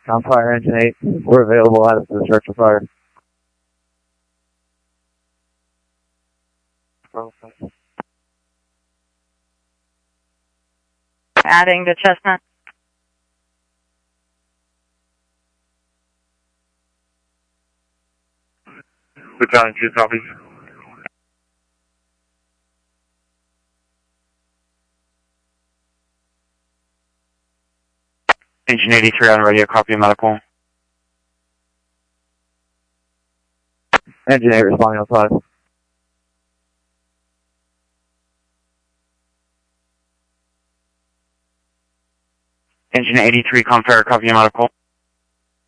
On fire, engine 8. We're available out of the structure fire. Adding to Chestnut. Battalion 2 copies. Engine 83 on radio, copy medical. Engine 8 responding on 5. Engine 83, Confederate, copy medical.